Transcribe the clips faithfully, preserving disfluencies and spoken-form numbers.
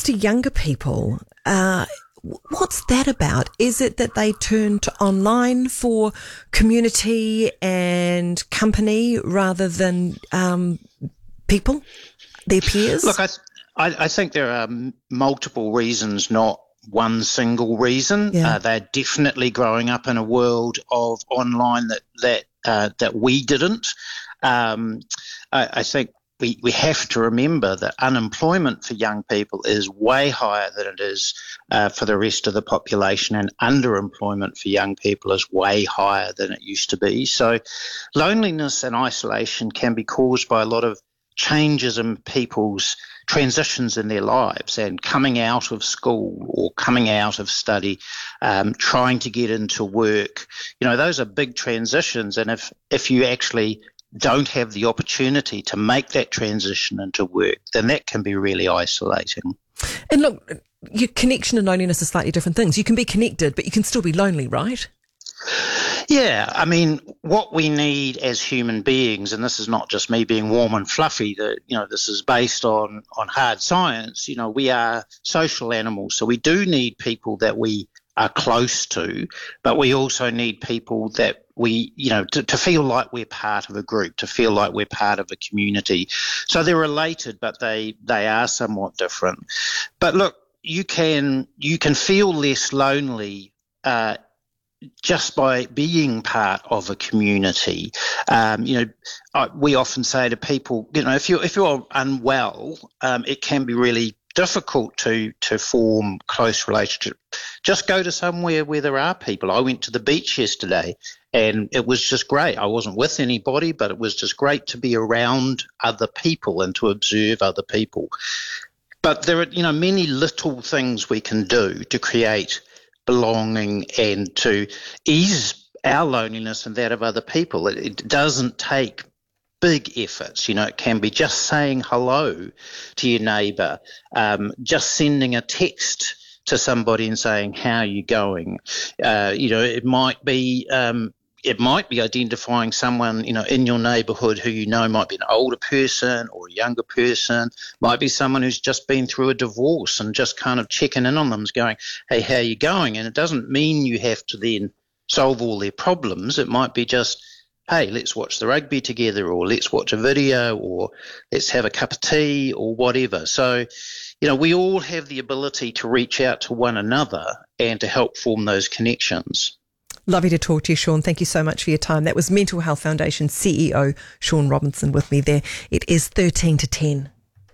to younger people, uh, what's that about? Is it that they turn to online for community and company rather than um, people, their peers? Look, I, I, I think there are multiple reasons, not one single reason. Yeah. Uh, they're definitely growing up in a world of online that that uh, that we didn't. Um, I, I think we, we have to remember that unemployment for young people is way higher than it is uh, for the rest of the population, and underemployment for young people is way higher than it used to be. So loneliness and isolation can be caused by a lot of changes in people's transitions in their lives, and coming out of school or coming out of study, um, trying to get into work. You know, those are big transitions, and if, if you actually don't have the opportunity to make that transition into work, then that can be really isolating. And look, your connection and loneliness are slightly different things. You can be connected, but you can still be lonely, right? Yeah, I mean, what we need as human beings, and this is not just me being warm and fluffy, that, you know, this is based on, on hard science. You know, we are social animals, so we do need people that we are close to, but we also need people that we, you know, to, to feel like we're part of a group, to feel like we're part of a community. So they're related, but they, they are somewhat different. But look, you can, you can feel less lonely, uh, just by being part of a community. Um, you know, I, we often say to people, you know, if you're, if you're unwell, um, it can be really difficult to, to form close relationships. Just go to somewhere where there are people. I went to the beach yesterday and it was just great. I wasn't with anybody, but it was just great to be around other people and to observe other people. But there are, you know, many little things we can do to create belonging and to ease our loneliness and that of other people. It, it doesn't take big efforts. You know, it can be just saying hello to your neighbour, um, just sending a text to somebody and saying, how are you going? Uh, you know, it might be um, it might be identifying someone, you know, in your neighbourhood who you know might be an older person or a younger person, might be someone who's just been through a divorce, and just kind of checking in on them, going, hey, how are you going? And it doesn't mean you have to then solve all their problems. It might be just, hey, let's watch the rugby together, or let's watch a video, or let's have a cup of tea, or whatever. So, you know, we all have the ability to reach out to one another and to help form those connections. Lovely to talk to you, Sean. Thank you so much for your time. That was Mental Health Foundation C E O Sean Robinson with me there. It is thirteen to ten.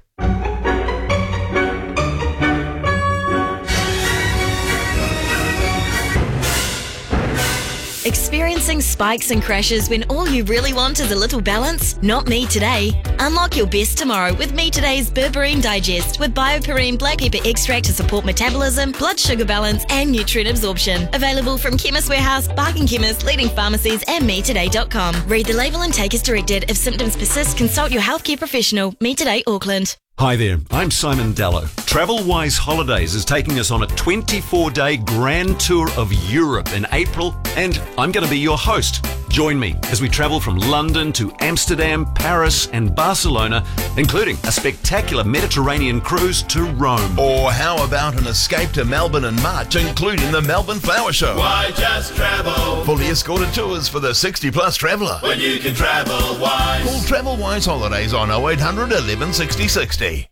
Experiencing spikes and crashes when all you really want is a little balance? Not me today. Unlock your best tomorrow with Me Today's Berberine Digest with BioPerine Black Pepper Extract to support metabolism, blood sugar balance and nutrient absorption. Available from Chemist Warehouse, Barking Chemist, leading pharmacies and me today dot com. Read the label and take as directed. If symptoms persist, consult your healthcare professional. Me Today Auckland. Hi there, I'm Simon Dallow. TravelWise Holidays is taking us on a twenty-four day grand tour of Europe in April, and I'm going to be your host. Join me as we travel from London to Amsterdam, Paris and Barcelona, including a spectacular Mediterranean cruise to Rome. Or how about an escape to Melbourne in March, including the Melbourne Flower Show? Why just travel? Fully escorted tours for the sixty plus traveller. When you can travel wise. Call TravelWise Holidays on oh eight hundred eleven sixty sixty.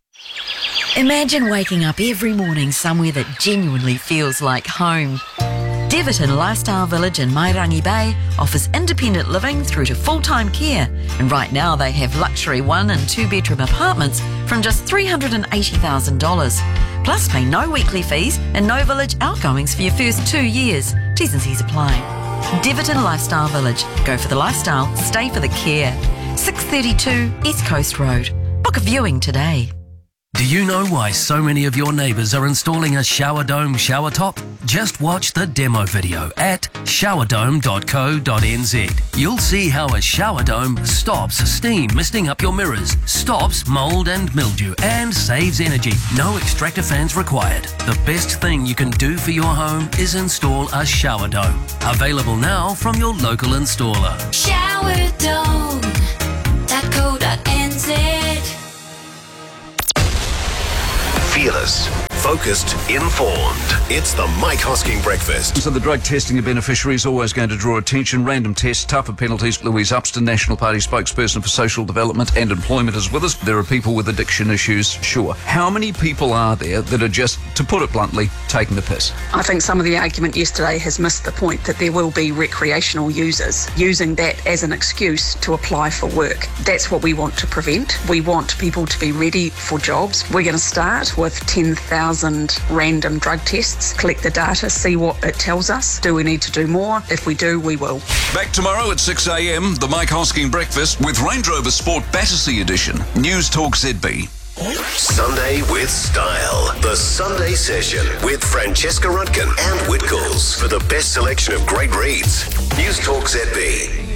Imagine waking up every morning somewhere that genuinely feels like home. Deverton Lifestyle Village in Mairangi Bay offers independent living through to full-time care, and right now they have luxury one and two bedroom apartments from just three hundred eighty thousand dollars. Plus pay no weekly fees and no village outgoings for your first two years. T's and C's apply. Deverton Lifestyle Village. Go for the lifestyle, stay for the care. six thirty-two East Coast Road. Book a viewing today. Do you know why so many of your neighbours are installing a shower dome shower top? Just watch the demo video at shower dome dot co dot n z. You'll see how a shower dome stops steam misting up your mirrors, stops mould and mildew, and saves energy. No extractor fans required. The best thing you can do for your home is install a shower dome. Available now from your local installer. shower dome dot co dot n z. Fearless, Focused, informed. It's the Mike Hosking Breakfast. So the drug testing of beneficiaries always going to draw attention. Random tests, tougher penalties. Louise Upston, National Party spokesperson for social development and employment, is with us. There are people with addiction issues, sure. How many people are there that are just, to put it bluntly, taking the piss? I think some of the argument yesterday has missed the point that there will be recreational users using that as an excuse to apply for work. That's what we want to prevent. We want people to be ready for jobs. We're going to start with ten thousand random drug tests, collect the data, see what it tells us. Do we need to do more? If we do, we will. Back tomorrow at six a.m, the Mike Hosking Breakfast with Range Rover Sport Battersea Edition. News Talk Z B. Sunday with Style. The Sunday Session with Francesca Rudkin and Whitcoulls for the best selection of great reads. News Talk Z B.